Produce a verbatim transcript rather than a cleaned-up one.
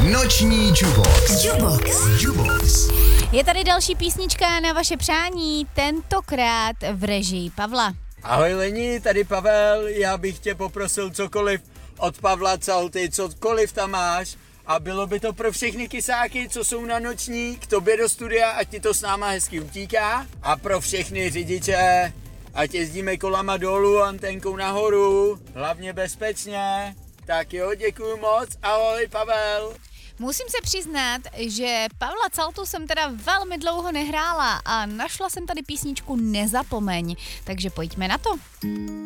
Noční Jubox. Jubox. Jubox. Je tady další písnička na vaše přání, tentokrát v režii Pavla. Ahoj Leni, tady Pavel, já bych tě poprosil cokoliv od Pavla Calty, cokoliv tam máš a bylo by to pro všechny kysáky, co jsou na noční, k tobě do studia, ať ti to s náma hezky utíká a pro všechny řidiče, ať jezdíme kolama dolů, antenkou nahoru, hlavně bezpečně. Tak jo, děkuju moc, ahoj Pavel. Musím se přiznat, že Pavla Caltu jsem teda velmi dlouho nehrála a našla jsem tady písničku Nezapomeň, takže pojďme na to.